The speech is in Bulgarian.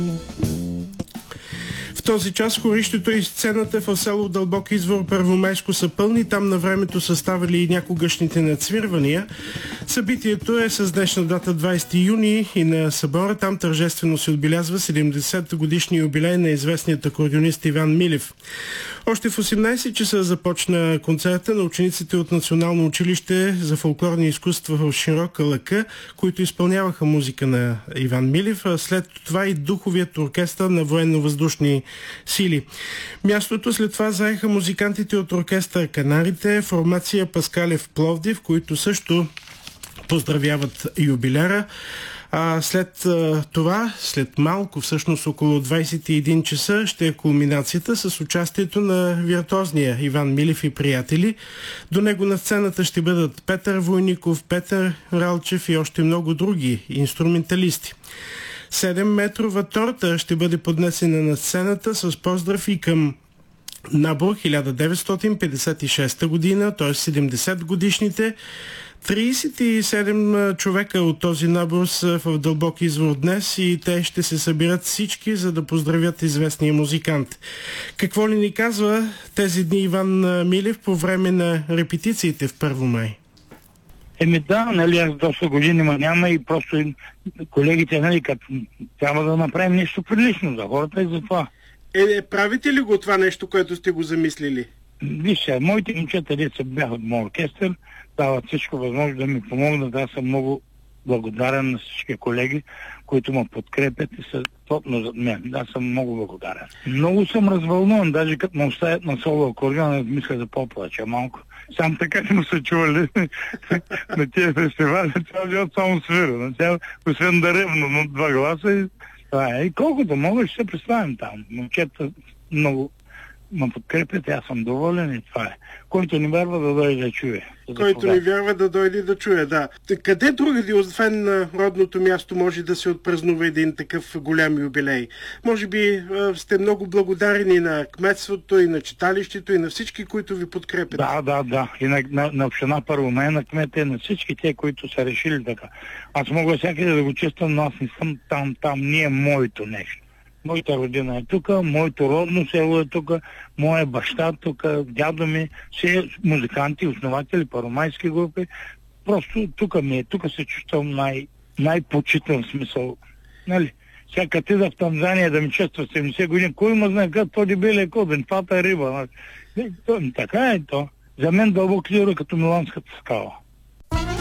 В този час хорището и сцената в село Дълбок извор Първомайско са пълни. Там на времето са ставали и някогашните надсвирвания. Събитието е с днешна дата 20 юни и на събора там тържествено се отбелязва 70-та годишния юбилей на известният акордеонист Иван Милев. Още в 18 часа започна концерта на учениците от Национално училище за фолклорни изкуства в Широка лъка, които изпълняваха музика на Иван Милев, а след това и духовият оркестър на военно-въздушни сили. Мястото след това заеха музикантите от оркестър Канарите, формация Паскалев Пловдив, които също поздравяват юбиляра. А след това, след малко, всъщност около 21 часа, ще е кулминацията с участието на виртуозния Иван Милев и приятели. До него на сцената ще бъдат Петър Войников, Петър Ралчев и още много други инструменталисти. 7-метрова торта ще бъде поднесена на сцената с поздрав и към набор 1956 година, т.е. 70 годишните. 37 човека от този набор са в Дълбок извор днес и те ще се събират всички, за да поздравят известния музикант. Какво ли ни казва тези дни Иван Милев по време на репетициите в Първомай? Аз доста години няма и просто колегите, като трябва да направим нещо прилично за хората и за това. Правите ли го това нещо, което сте го замислили? Вижте, моите момчета деца бяха от моят оркестър, дават всичко възможно да ми помогнат. Аз съм много благодарен на всички колеги, които ме подкрепят и са плотно зад мен. Аз съм много благодарен. Много съм развълнуван, даже като ме оставят на соло акордеон, мисля да поплача малко. Сам така не му се чували на тия фестивали, цял живот само свира. Освен да ревна на два гласа и това е. И колкото мога, ще се представим там. Момчета много ме подкрепят, аз съм доволен и това е. Който не вярва да дойде да чуе. Който не вярва да дойде да чуе, да. Къде другаде, освен на родното място, може да се отпразнува един такъв голям юбилей? Може би сте много благодарени на кметството и на читалището и на всички, които ви подкрепят. Да. И на община Първомай, на кмета и на всички те, които са решили така. Аз мога всякъде да го чувствам, но аз не съм там не е моето нещо. Моята родина е тук, моето родно село е тук, моя баща тук, дядо ми, все музиканти, основатели, първомайски групи. Просто тук се чувствам най-почитан смисъл. Нали? Сега ти в Танзания да ми чества 70 години, кой му знае как то дебеле коден, фата е риба. Така е то. За мен Дълбок извор като Миланската скала.